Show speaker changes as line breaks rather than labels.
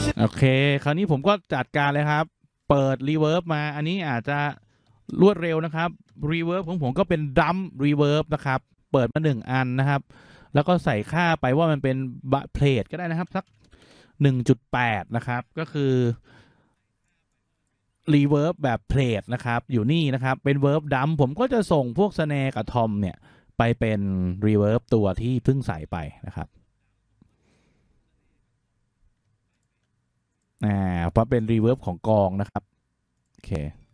โอเคคราวนี้ผมก็จัดการเลยครับเปิดรีเวิร์บมาอันนี้อาจจะรวดเร็วนะครับรีเวิร์บของผมก็เป็นดัมรีเวิร์บนะครับเปิดมา1 อันนะครับแล้วก็ใส่ค่าไปว่ามันเป็นเพลทก็ได้นะครับสัก1.8นะครับก็คือรีเวิร์บแบบเพลทนะครับอยู่นี่นะครับเป็นเวิร์บดัมผมก็จะส่งพวกสแนร์กับทอมเนี่ยไปเป็นรีเวิร์บตัวที่เพิ่งใส่ไปนะครับเพราะเป็นรีเวิร์บของกองนะครับโอเค